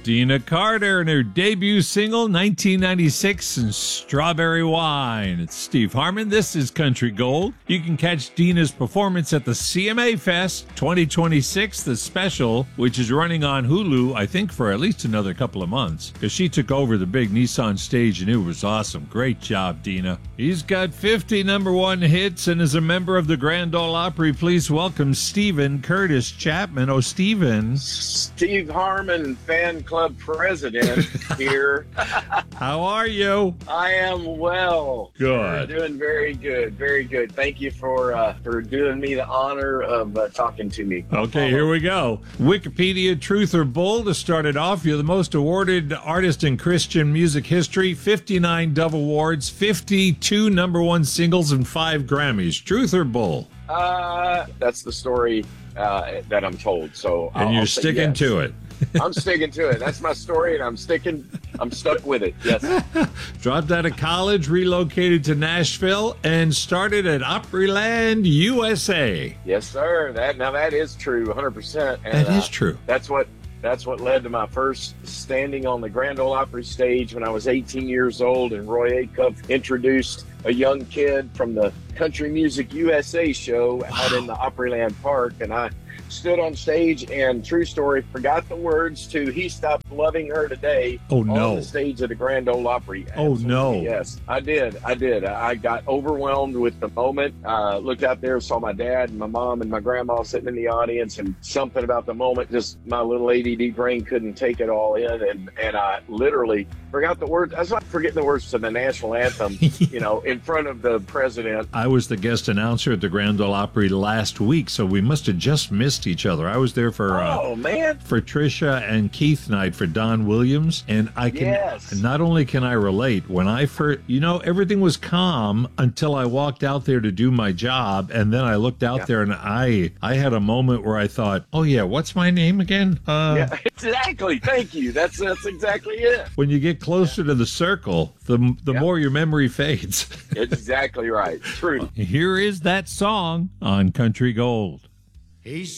Deana Carter and her debut single, 1996, and Strawberry Wine. It's Steve Harmon. This is Country Gold. You can catch Deana's performance at the CMA Fest 2026, the special, which is running on Hulu, I think, for at least another couple of months, because she took over the big Nissan stage, and it was awesome. Great job, Deana. He's got 50 #1 hits and is a member of the Grand Ole Opry. Please welcome Stephen Curtis Chapman. Oh, Stephen. Steve Harmon, fan club president here. How are you? I am well. Good. Doing very good, very good. Thank you for doing me the honor of talking to me. Okay, here we go. Wikipedia, truth or bull? To start it off, you're the most awarded artist in Christian music history. 59 Dove Awards, 52 #1 singles, and 5 Grammys. Truth or bull? That's the story that I'm told. So and you're sticking to it. I'm sticking to it. That's my story, and I'm stuck with it. Yes. Dropped out of college, relocated to Nashville, and started at Opryland, USA. Yes, sir. That is true, 100%. And, that is true. That's what led to my first standing on the Grand Ole Opry stage when I was 18 years old, and Roy Acuff introduced a young kid from the Country Music USA show out in the Opryland Park, and I stood on stage and, true story, forgot the words to "He Stopped Loving Her Today" on the stage of the Grand Ole Opry. Oh, no. Yes, I did. I got overwhelmed with the moment. Looked out there, saw my dad and my mom and my grandma sitting in the audience, and something about the moment, just my little ADD brain couldn't take it all in, and I literally forgot the words. I was like forgetting the words to the national anthem, in front of the president. I was the guest announcer at the Grand Ole Opry last week, so we must have just missed each other. I was there for for Trisha and Keith night for Don Williams, and I can not only can I relate, when I first, everything was calm until I walked out there to do my job, and then I looked out there and I had a moment where I thought, oh yeah, what's my name again? Yeah, exactly. Thank you. That's exactly it. When you get closer to the circle, the more your memory fades. Exactly right. True. Here is that song on Country Gold. He's